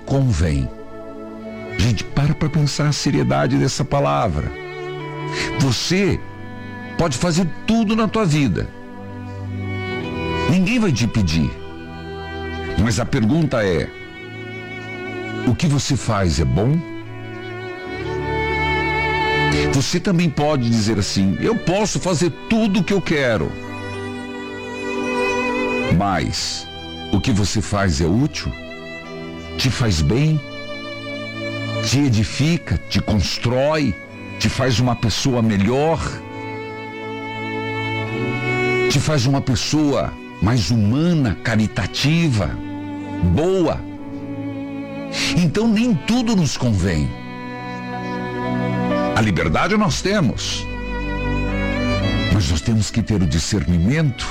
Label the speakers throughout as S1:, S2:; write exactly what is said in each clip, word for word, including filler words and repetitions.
S1: convém. Gente, para para pensar a seriedade dessa palavra. Você pode fazer tudo na tua vida. Ninguém vai te pedir. Mas a pergunta é: o que você faz é bom? Você também pode dizer assim: eu posso fazer tudo o que eu quero. Mas o que você faz é útil? Te faz bem? Te edifica? Te constrói? Te faz uma pessoa melhor? Te faz uma pessoa mais humana, caritativa, boa? Então nem tudo nos convém. A liberdade nós temos, mas nós temos que ter o discernimento.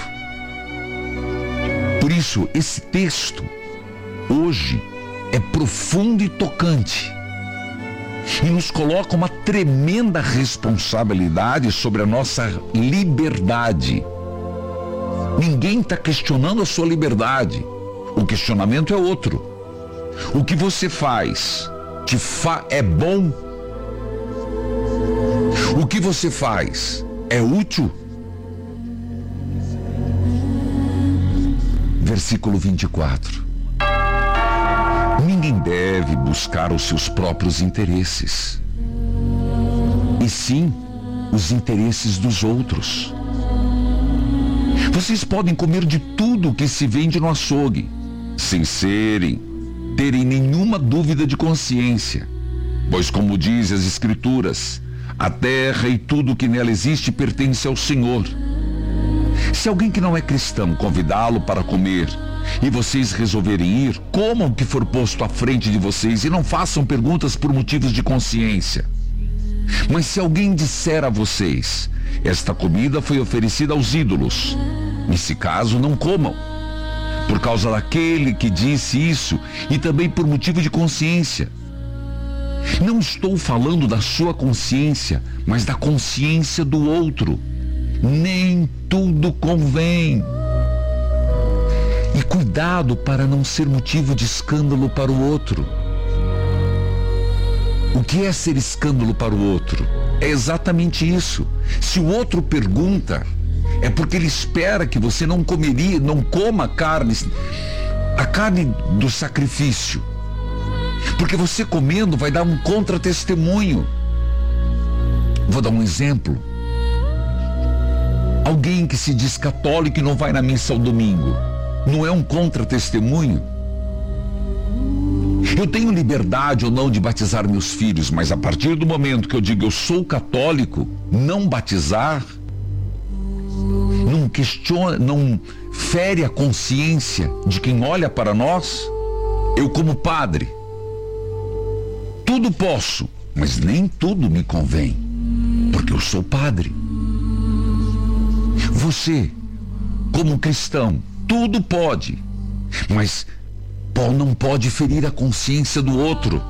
S1: Por isso, esse texto hoje é profundo e tocante e nos coloca uma tremenda responsabilidade sobre a nossa liberdade. Ninguém está questionando a sua liberdade. O questionamento é outro. O que você faz te fa- é bom? O que você faz é útil? Versículo vinte e quatro. Ninguém deve buscar os seus próprios interesses, e sim os interesses dos outros. Vocês podem comer de tudo que se vende no açougue, sem serem, terem nenhuma dúvida de consciência, pois, como diz as Escrituras, a terra e tudo que nela existe pertence ao Senhor. Se alguém que não é cristão convidá-lo para comer e vocês resolverem ir, comam o que for posto à frente de vocês e não façam perguntas por motivos de consciência. Mas se alguém disser a vocês: esta comida foi oferecida aos ídolos, nesse caso não comam, por causa daquele que disse isso e também por motivo de consciência. Não estou falando da sua consciência, mas da consciência do outro. Nem tudo convém. E cuidado para não ser motivo de escândalo para o outro. O que é ser escândalo para o outro? É exatamente isso. Se o outro pergunta, é porque ele espera que você não comeria, não coma carne, a carne do sacrifício. Porque você comendo vai dar um contra-testemunho. Vou dar um exemplo. Alguém que se diz católico e não vai na missa ao domingo, não é um contra-testemunho? Eu tenho liberdade ou não de batizar meus filhos, mas a partir do momento que eu digo eu sou católico, não batizar não questiona, não fere a consciência de quem olha para nós. Eu, como padre, tudo posso, mas nem tudo me convém, porque eu sou padre. Você, como cristão, tudo pode, mas não pode ferir a consciência do outro.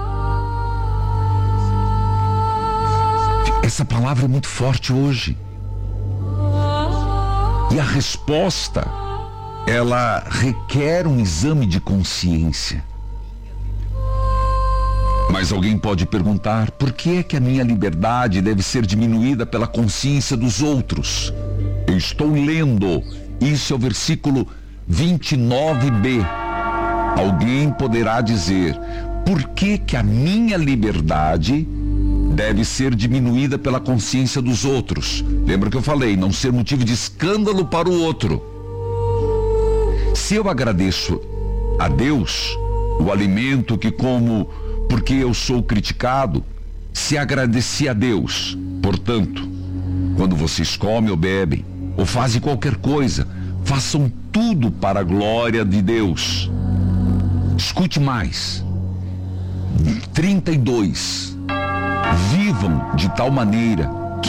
S1: Essa palavra é muito forte hoje. E a resposta, ela requer um exame de consciência. Mas alguém pode perguntar: por que é que a minha liberdade deve ser diminuída pela consciência dos outros? Eu estou lendo, isso é o versículo vinte e nove b. Alguém poderá dizer: por que que a minha liberdade deve ser diminuída pela consciência dos outros? Lembra que eu falei, não ser motivo de escândalo para o outro. Se eu agradeço a Deus o alimento que como porque eu sou criticado, se agradeci a Deus, portanto, quando vocês comem ou bebem, ou fazem qualquer coisa, façam tudo para a glória de Deus. Escute mais. trinta e dois. Vivam de tal maneira